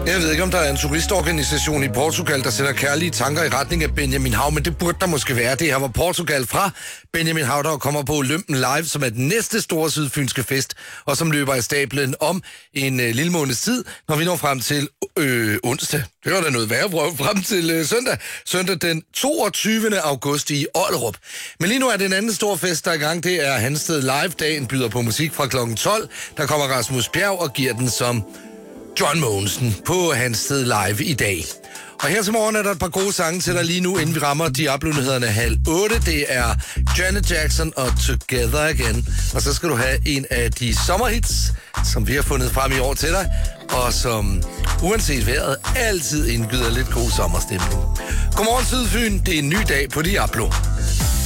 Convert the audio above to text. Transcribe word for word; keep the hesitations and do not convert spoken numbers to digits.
Jeg ved ikke, om der er en turistorganisation i Portugal, der sender kærlige tanker i retning af Benjamin Hav, men det burde der måske være. Det her var Portugal fra Benjamin Hav, der kommer på Olympen Live, som er den næste store sydfynske fest, og som løber i stablen om en øh, lille måneds tid, når vi når frem til øh, onsdag. Det var da noget værre prøve frem til øh, søndag. Søndag den toogtyvende august i Ollerup. Men lige nu er det en anden stor fest, der er i gang. Det er Hansted Live. Dagen byder på musik fra klokken tolv. Der kommer Rasmus Bjerg og giver den som John Mogensen på Hansted Live i dag. Og her til morgen er der et par gode sange til dig lige nu, inden vi rammer Diablo-nyhederne halv otte. Det er Janet Jackson og Together Again. Og så skal du have en af de sommerhits, som vi har fundet frem i år til dig, og som uanset vejret altid indgyder lidt god sommerstemning. Godmorgen Sydfyn, det er en ny dag på Diablo.